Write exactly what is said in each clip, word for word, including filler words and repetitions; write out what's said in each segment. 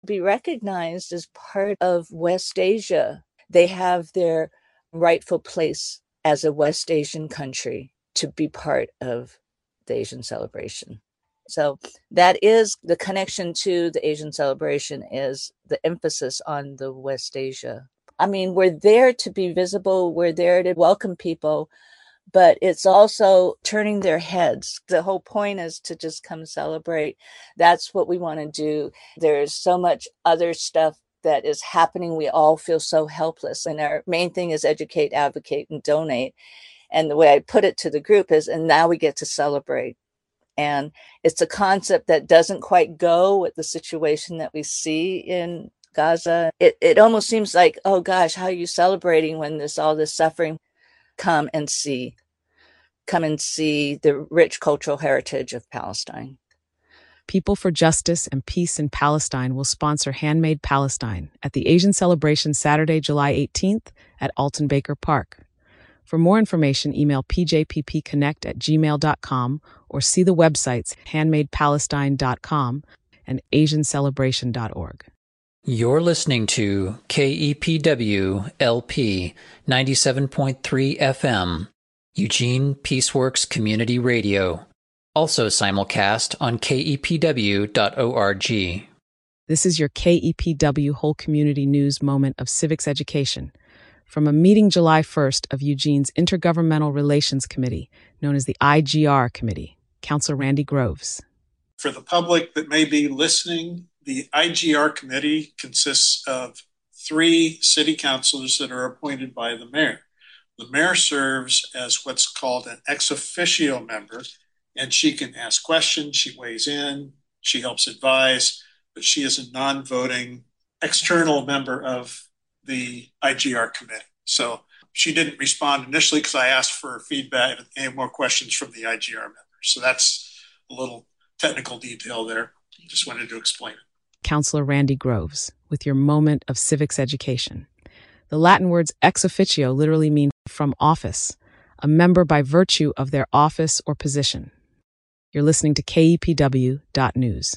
be recognized as part of West Asia. They have their rightful place as a West Asian country to be part of the Asian celebration. So that is the connection to the Asian celebration, is the emphasis on the West Asia. I mean, we're there to be visible. We're there to welcome people, but it's also turning their heads. The whole point is to just come celebrate. That's what we want to do. There's so much other stuff that is happening. We all feel so helpless. And our main thing is educate, advocate, and donate. And the way I put it to the group is, and now we get to celebrate. And it's a concept that doesn't quite go with the situation that we see in Gaza. It it almost seems like, oh gosh, how are you celebrating when there's all this suffering? Come and see. Come and see the rich cultural heritage of Palestine. People for Justice and Peace in Palestine will sponsor Handmade Palestine at the Asian Celebration Saturday, July eighteenth at Alton Baker Park. For more information, email p j p p connect at gmail dot com or see the websites handmade palestine dot com and asian celebration dot org. You're listening to K E P W L P ninety-seven point three F M, Eugene Peaceworks Community Radio, also simulcast on K E P W dot org. This is your K E P W Whole Community News moment of civics education from a meeting July first of Eugene's Intergovernmental Relations Committee, known as the I G R Committee. Councilor Randy Groves. For the public that may be listening, the I G R Committee consists of three city councilors that are appointed by the mayor. The mayor serves as what's called an ex officio member, and she can ask questions, she weighs in, she helps advise, but she is a non-voting external member of the I G R Committee. So she didn't respond initially because I asked for feedback and more questions from the I G R members. So that's a little technical detail there. Just wanted to explain it. Councilor Randy Groves, with your moment of civics education. The Latin words ex officio literally mean from office, a member by virtue of their office or position. You're listening to K E P W dot news.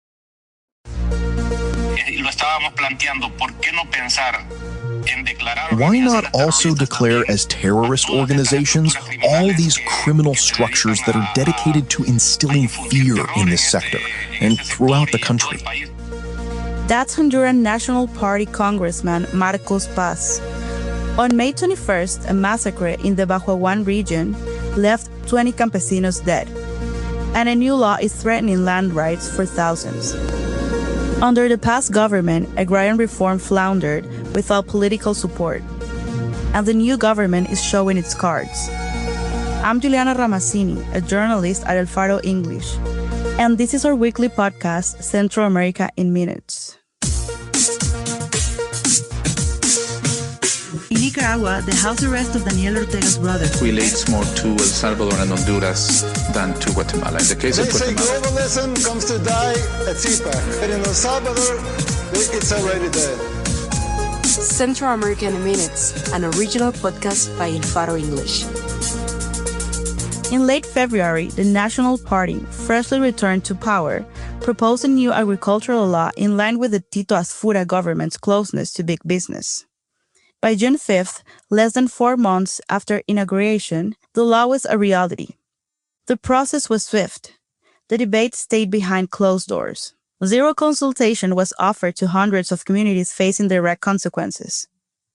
Why not also declare as terrorist organizations all these criminal structures that are dedicated to instilling fear in this sector and throughout the country? That's Honduran National Party Congressman Marcos Paz. On May twenty-first, a massacre in the Bajuaguan region left twenty campesinos dead, and a new law is threatening land rights for thousands. Under the past government, agrarian reform floundered without political support, and the new government is showing its cards. I'm Juliana Ramazzini, a journalist at El Faro English, and this is our weekly podcast, Central America in Minutes. In Nicaragua, the house arrest of Daniel Ortega's brother relates more to El Salvador and Honduras than to Guatemala. In the case they of Guatemala, say globalism comes to die at C P A C, but in El Salvador, it's already dead. Central America in Minutes, an original podcast by El Faro English. In late February, the National Party, freshly returned to power, proposed a new agricultural law in line with the Tito Asfura government's closeness to big business. By June fifth, less than four months after inauguration, the law was a reality. The process was swift. The debate stayed behind closed doors. Zero consultation was offered to hundreds of communities facing direct consequences.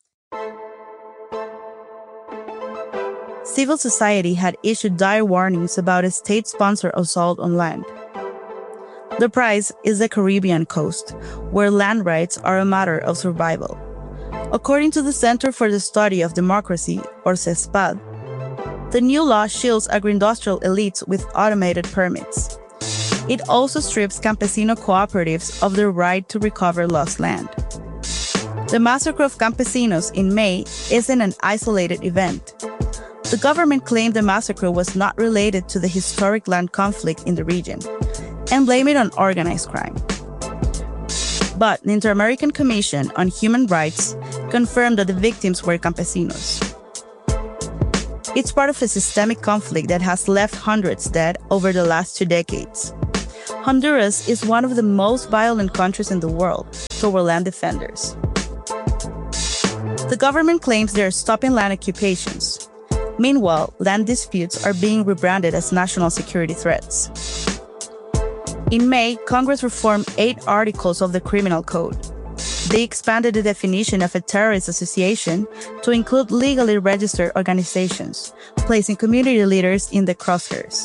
Civil society had issued dire warnings about a state-sponsored assault on land. The prize is the Caribbean coast, where land rights are a matter of survival. According to the Center for the Study of Democracy, or CESPAD, the new law shields agro-industrial elites with automated permits. It also strips campesino cooperatives of their right to recover lost land. The massacre of campesinos in May isn't an isolated event. The government claimed the massacre was not related to the historic land conflict in the region and blamed it on organized crime. But the Inter-American Commission on Human Rights confirmed that the victims were campesinos. It's part of a systemic conflict that has left hundreds dead over the last two decades. Honduras is one of the most violent countries in the world toward land defenders. The government claims they are stopping land occupations. Meanwhile, land disputes are being rebranded as national security threats. In May, Congress reformed eight articles of the Criminal Code. They expanded the definition of a terrorist association to include legally registered organizations, placing community leaders in the crosshairs.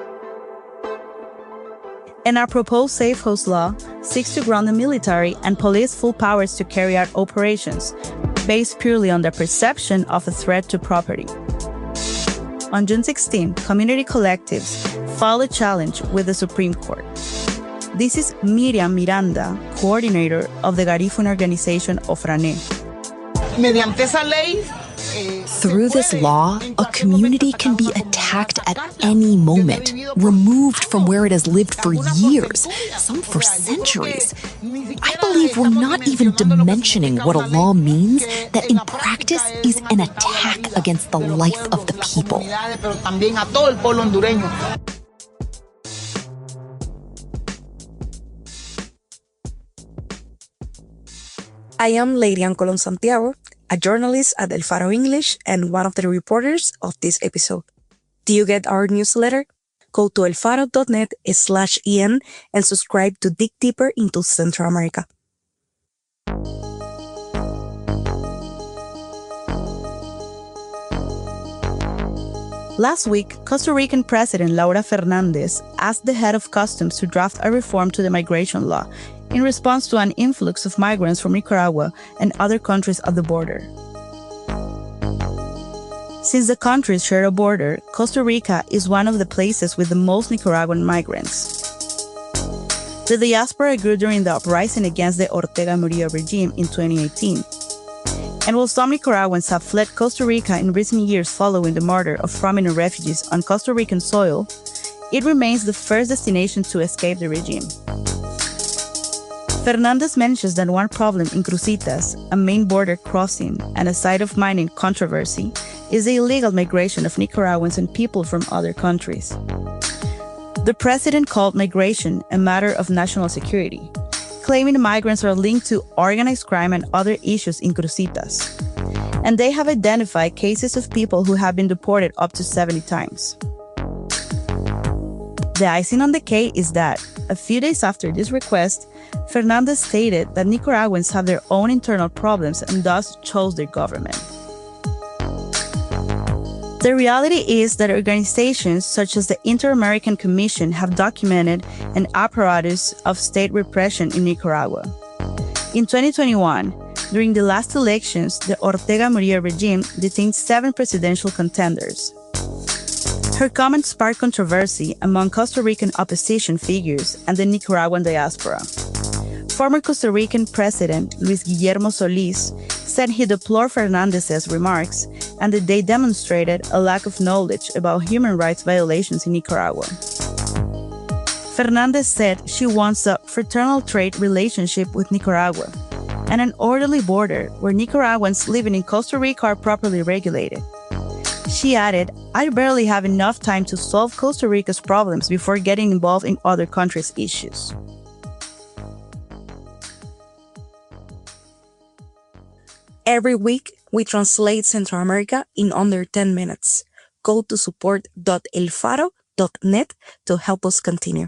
And our proposed Safe House law seeks to grant the military and police full powers to carry out operations based purely on the perception of a threat to property. On June sixteenth, community collectives filed a challenge with the Supreme Court. This is Miriam Miranda, coordinator of the Garifuna organization Ofrané. Through this law, a community can be attacked at any moment, removed from where it has lived for years, some for centuries. I believe we're not even dimensioning what a law means that in practice is an attack against the life of the people. I am Leirian Colon Santiago, a journalist at El Faro English and one of the reporters of this episode. Do you get our newsletter? Go to elfaro.net slash en and subscribe to dig deeper into Central America. Last week, Costa Rican President Laura Fernandez asked the head of customs to draft a reform to the migration law in response to an influx of migrants from Nicaragua and other countries at the border. Since the countries share a border, Costa Rica is one of the places with the most Nicaraguan migrants. The diaspora grew during the uprising against the Ortega Murillo regime in twenty eighteen. And while some Nicaraguans have fled Costa Rica in recent years following the murder of prominent refugees on Costa Rican soil, it remains the first destination to escape the regime. Fernandez mentions that one problem in Cruzitas, a main border crossing and a site of mining controversy, is the illegal migration of Nicaraguans and people from other countries. The president called migration a matter of national security, claiming migrants are linked to organized crime and other issues in Cruzitas. And they have identified cases of people who have been deported up to seventy times. The icing on the cake is that, a few days after this request, Fernandez stated that Nicaraguans have their own internal problems and thus chose their government. The reality is that organizations such as the Inter-American Commission have documented an apparatus of state repression in Nicaragua. In twenty twenty-one, during the last elections, the Ortega Murillo regime detained seven presidential contenders. Her comments sparked controversy among Costa Rican opposition figures and the Nicaraguan diaspora. Former Costa Rican President Luis Guillermo Solís said he deplored Fernandez's remarks and that they demonstrated a lack of knowledge about human rights violations in Nicaragua. Fernandez said she wants a fraternal trade relationship with Nicaragua and an orderly border where Nicaraguans living in Costa Rica are properly regulated. She added, "I barely have enough time to solve Costa Rica's problems before getting involved in other countries' issues." Every week, we translate Central America in under ten minutes. Go to support dot el faro dot net to help us continue.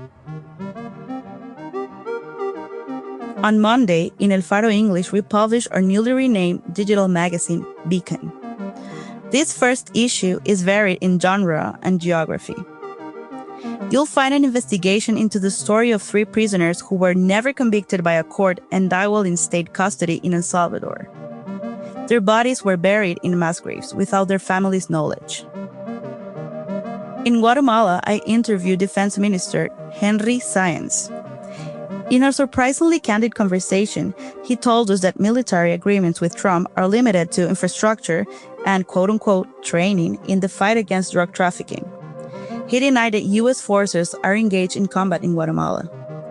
On Monday, in El Faro English, we published our newly renamed digital magazine, Beacon. This first issue is varied in genre and geography. You'll find an investigation into the story of three prisoners who were never convicted by a court and died while in state custody in El Salvador. Their bodies were buried in mass graves without their families' knowledge. In Guatemala, I interviewed Defense Minister Henry Sáenz. In our surprisingly candid conversation, he told us that military agreements with Trump are limited to infrastructure and quote-unquote training in the fight against drug trafficking. He denied that U S forces are engaged in combat in Guatemala.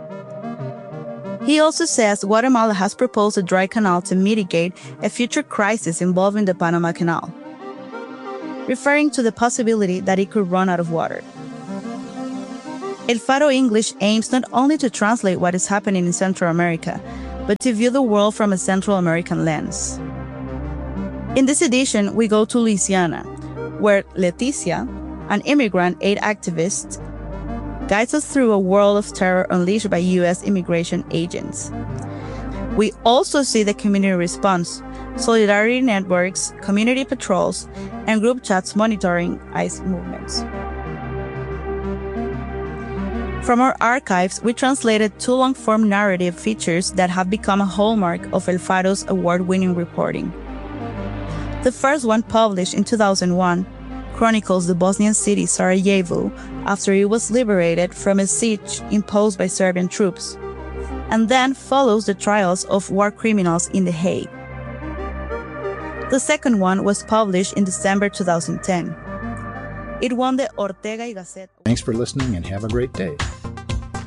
He also says Guatemala has proposed a dry canal to mitigate a future crisis involving the Panama Canal, referring to the possibility that it could run out of water. El Faro English aims not only to translate what is happening in Central America, but to view the world from a Central American lens. In this edition, we go to Louisiana, where Leticia, an immigrant aid activist, guides us through a world of terror unleashed by U S immigration agents. We also see the community response, solidarity networks, community patrols, and group chats monitoring ICE movements. From our archives, we translated two long-form narrative features that have become a hallmark of El Faro's award-winning reporting. The first one, published in two thousand one, chronicles the Bosnian city Sarajevo after it was liberated from a siege imposed by Serbian troops, and then follows the trials of war criminals in The Hague. The second one was published in December two thousand ten. It won the Ortega y Gasset. Thanks for listening and have a great day.